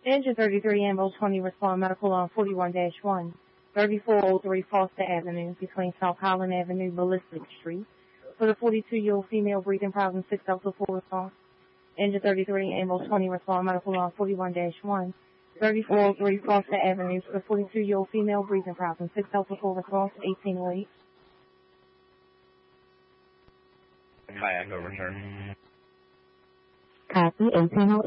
Engine 33 Ambulance 20 respond medical on 41-1. 3403 Foster Avenue between South Highland Avenue, Ballistic Street. For the 42-year-old female breathing problems, 6 Delta 4 response. Engine 33 Ambulance 20 respond medical on 41-1. 3403 Foster Avenue for the 42-year-old female breathing problems, 6 Delta 4 response, 1808. Kayak overturn. Copy, 1808.